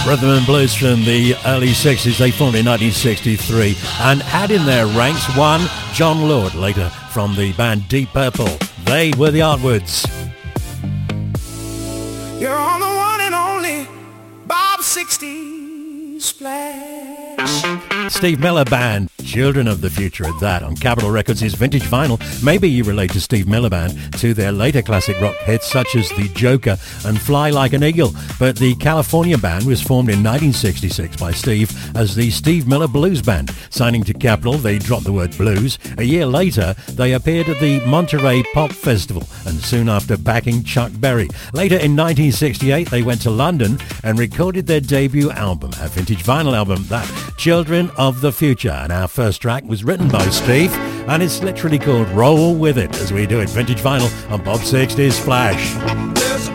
Rhythm and blues from the early 60s. They formed in 1963 and had in their ranks one John Lord, later from the band Deep Purple. They were the Artwoods. You're on the one and only Bob 60 Splash. Steve Miller Band, Children of the Future at that, on Capitol Records is Vintage Vinyl. Maybe you relate to Steve Miller Band to their later classic rock hits such as The Joker and Fly Like an Eagle, but the California band was formed in 1966 by Steve as the Steve Miller Blues Band. Signing to Capitol, they dropped the word blues. A year later, they appeared at the Monterey Pop Festival and soon after backing Chuck Berry. Later in 1968, they went to London and recorded their debut album, a Vintage Vinyl album, that Children of the Future. And our first track was written by Steve, and it's literally called Roll With It, as we do it Vintage Vinyl on Bob 60's Splash.